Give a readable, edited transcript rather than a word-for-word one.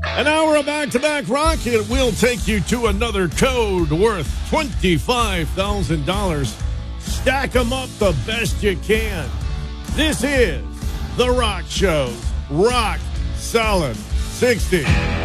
An hour of back-to-back rock. It will take you to another code worth $25,000. Stack them up the best you can. This is The Rock Show's Rock Solid 60.